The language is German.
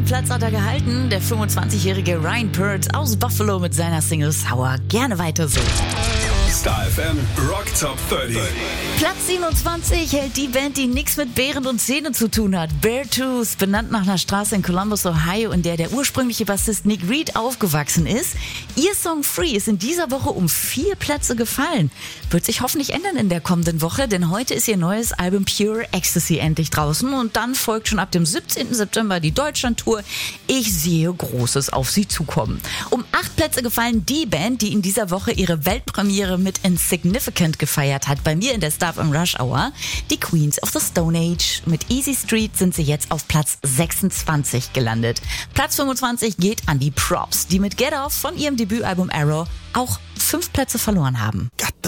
Platz hat er gehalten. Der 25-jährige Ryan Peart aus Buffalo mit seiner Single Sour. Gerne weiter so. Star FM Rock Top 30. Platz 27 hält die Band, die nichts mit Bären und Zähnen zu tun hat. Beartooth, benannt nach einer Straße in Columbus, Ohio, in der der ursprüngliche Bassist Nick Reed aufgewachsen ist. Ihr Song Free ist in dieser Woche um 4 Plätze gefallen. Wird sich hoffentlich ändern in der kommenden Woche, denn heute ist ihr neues Album Pure Ecstasy endlich draußen und dann folgt schon ab dem 17. September die Deutschlandtour. Ich sehe Großes auf sie zukommen. Um 8 Plätze gefallen die Band, die in dieser Woche ihre Weltpremiere mit Insignificant gefeiert hat, bei mir in der Star FM Rush Hour. Die Queens of the Stone Age. Mit Easy Street sind sie jetzt auf Platz 26 gelandet. Platz 25 geht an die Props, die mit Get Off von ihrem Debütalbum Arrow auch 5 Plätze verloren haben. Got the